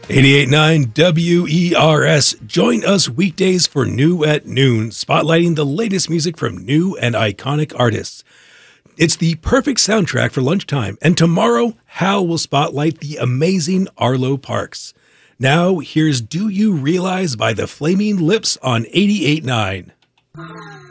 88.9 WERS. Join us weekdays for New at Noon, spotlighting the latest music from new and iconic artists. It's the perfect soundtrack for lunchtime, and tomorrow, Hal will spotlight the amazing Arlo Parks. Now, here's Do You Realize by the Flaming Lips on 88.9.